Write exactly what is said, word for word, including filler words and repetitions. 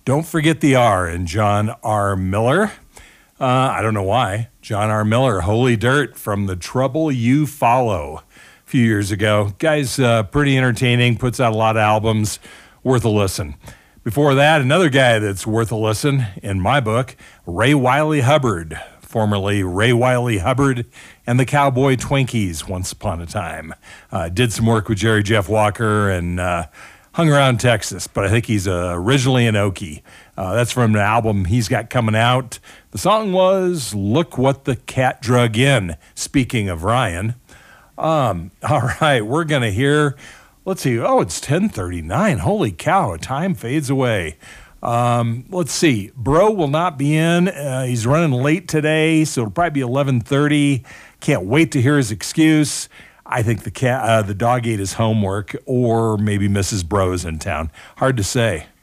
Don't forget the R in John R. Miller. Uh, I don't know why. John R. Miller, Holy Dirt from The Trouble You Follow a few years ago. Guy's uh, pretty entertaining, puts out a lot of albums, worth a listen. Before that, another guy that's worth a listen in my book, Ray Wiley Hubbard, formerly Ray Wiley Hubbard and the Cowboy Twinkies once upon a time. Uh, did some work with Jerry Jeff Walker and uh, hung around Texas, but I think he's uh, originally an Okie. Uh, that's from an album he's got coming out. The song was Look What the Cat Drug In, speaking of Ryan. Um, all right, we're going to hear, let's see, oh, it's ten thirty-nine. Holy cow, time fades away. Um, let's see, Bro will not be in. Uh, he's running late today, so it'll probably be eleven thirty. Can't wait to hear his excuse. I think the cat, uh, the dog ate his homework, or maybe Missus Bro is in town. Hard to say.